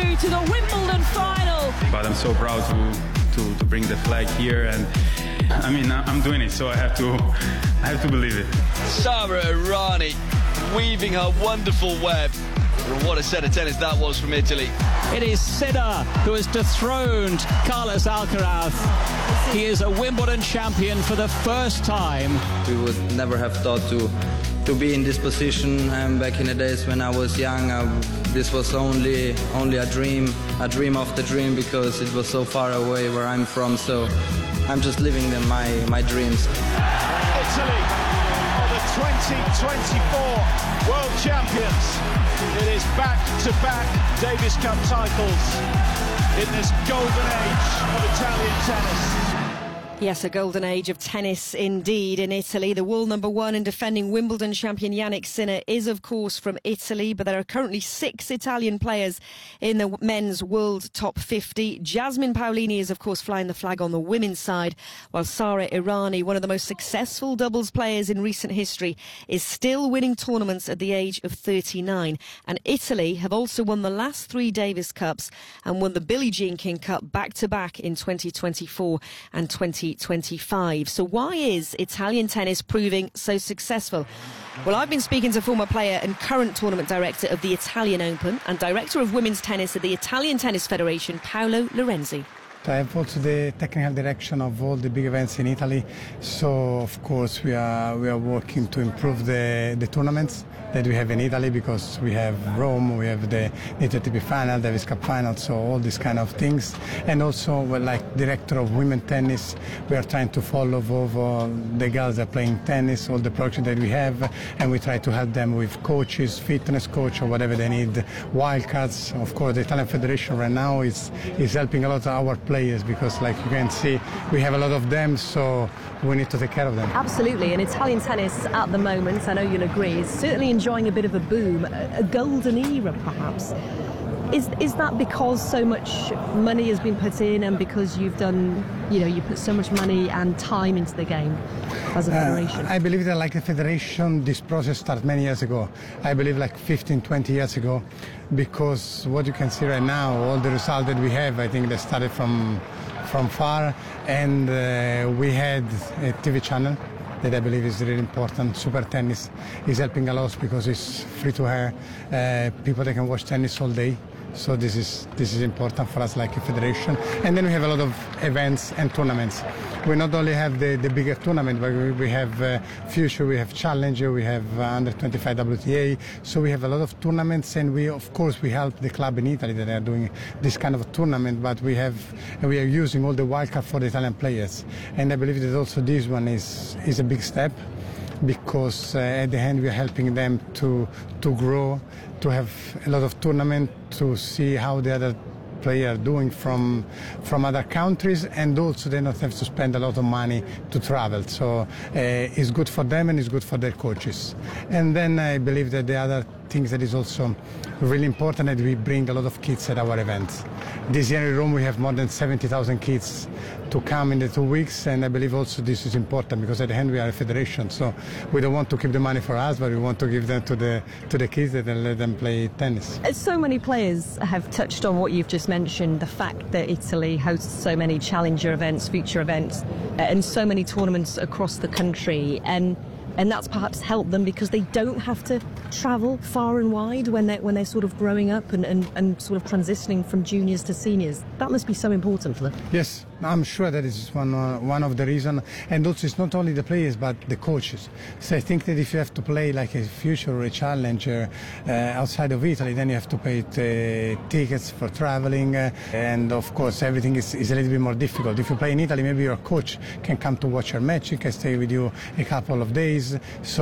through to the Wimbledon final. But I'm so proud to bring the flag here, and I mean, I'm doing it, so I have to believe it. Sara Errani weaving her wonderful web. What a set of tennis that was from Italy. It is Sinner who has dethroned Carlos Alcaraz. He is a Wimbledon champion for the first time. We would never have thought to be in this position. Back in the days when I was young, this was only a dream of the dream, because it was so far away where I'm from. So I'm just living my dreams. Italy are the 2024 world champions. It is back-to-back Davis Cup titles in this golden age of Italian tennis. Yes, a golden age of tennis indeed in Italy. The world number one and defending Wimbledon champion Jannik Sinner is, of course, from Italy, but there are currently 6 Italian players in the men's world top 50. Jasmine Paolini is, of course, flying the flag on the women's side, while Sara Errani, one of the most successful doubles players in recent history, is still winning tournaments at the age of 39. And Italy have also won the last 3 Davis Cups and won the Billie Jean King Cup back-to-back in 2024 and 2025. So why is Italian tennis proving so successful? Well, I've been speaking to former player and current tournament director of the Italian Open and director of women's tennis at the Italian Tennis Federation, Paolo Lorenzi. I have also the technical direction of all the big events in Italy, so of course we are working to improve the tournaments that we have in Italy, because we have Rome, we have the ATP final, Davis Cup final, so all these kind of things. And also, well, like director of women tennis, we are trying to follow all the girls that are playing tennis, all the projects that we have, and we try to help them with coaches, fitness coach, or whatever they need, wildcards. Of course, the Italian Federation right now is helping a lot of our players, because like you can see, we have a lot of them, so we need to take care of them. Absolutely, and Italian tennis at the moment, I know you'll agree, is certainly enjoying a bit of a boom, a golden era perhaps. Is that because so much money has been put in, and because you've done, you put so much money and time into the game as a federation? I believe that, like the federation, this process started many years ago. I believe like 15, 20 years ago, because what you can see right now, all the results that we have, I think they started from far, and we had a TV channel that I believe is really important. Super Tennis is helping a lot because it's free to air. People that can watch tennis all day. So this is important for us, like a federation. And then we have a lot of events and tournaments. We not only have the bigger tournament, but we have Future, we have Challenger, we have Under 25 WTA. So we have a lot of tournaments, and we help the club in Italy that are doing this kind of tournament. But we are using all the wildcard for the Italian players. And I believe that also this one is a big step, because at the end we are helping them to grow, to have a lot of tournament, to see how the other players are doing from other countries, and also they don't have to spend a lot of money to travel. So it's good for them and it's good for their coaches. And then I believe that the other things that is also really important, that we bring a lot of kids at our events. This year in Rome we have more than 70,000 kids to come in the 2 weeks, and I believe also this is important, because at the end we are a federation, so we don't want to keep the money for us, but we want to give them to the kids that let them play tennis. So many players have touched on what you've just mentioned, the fact that Italy hosts so many challenger events, future events, and so many tournaments across the country, and that's perhaps helped them because they don't have to travel far and wide when they're sort of growing up and sort of transitioning from juniors to seniors. That must be so important for them. Yes, I'm sure that is one of the reasons. And also it's not only the players but the coaches. So I think that if you have to play like a future or a challenger outside of Italy, then you have to pay tickets for traveling, and of course everything is a little bit more difficult. If you play in Italy, maybe your coach can come to watch your match, he can stay with you a couple of days. So